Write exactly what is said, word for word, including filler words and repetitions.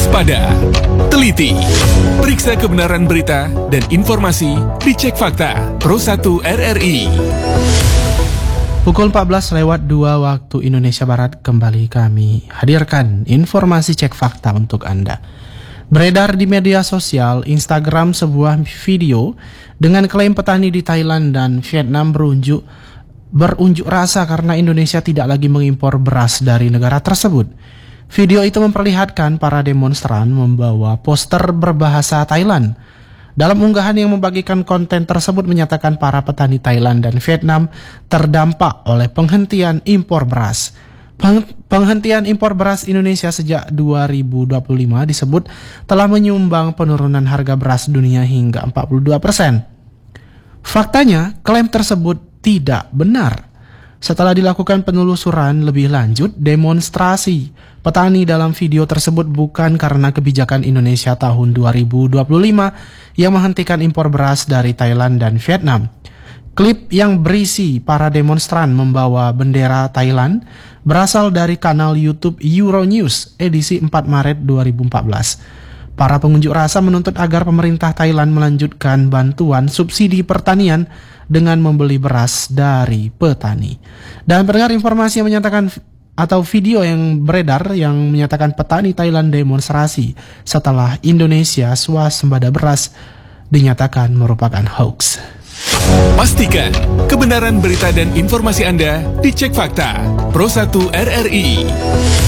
Waspada, teliti, periksa kebenaran berita dan informasi, dicek fakta. Pro satu R R I. Pukul empat belas lewat dua waktu Indonesia Barat, kembali kami hadirkan informasi cek fakta untuk Anda. Beredar di media sosial Instagram sebuah video dengan klaim petani di Thailand dan Vietnam berunjuk berunjuk rasa karena Indonesia tidak lagi mengimpor beras dari negara tersebut. Video itu memperlihatkan para demonstran membawa poster berbahasa Thailand. Dalam unggahan yang membagikan konten tersebut menyatakan para petani Thailand dan Vietnam terdampak oleh penghentian impor beras. Penghentian impor beras Indonesia sejak dua ribu dua puluh lima disebut telah menyumbang penurunan harga beras dunia hingga empat puluh dua persen. Faktanya, klaim tersebut tidak benar. Setelah dilakukan penelusuran lebih lanjut, demonstrasi petani dalam video tersebut bukan karena kebijakan Indonesia tahun dua ribu dua puluh lima yang menghentikan impor beras dari Thailand dan Vietnam. Klip yang berisi para demonstran membawa bendera Thailand berasal dari kanal YouTube Euronews edisi empat Maret dua ribu empat belas. Para pengunjuk rasa menuntut agar pemerintah Thailand melanjutkan bantuan subsidi pertanian dengan membeli beras dari petani. Dan pendengar, informasi yang menyatakan atau video yang beredar yang menyatakan petani Thailand demonstrasi setelah Indonesia swasembada beras dinyatakan merupakan hoax. Pastikan kebenaran berita dan informasi Anda dicek fakta. Pro satu R R I.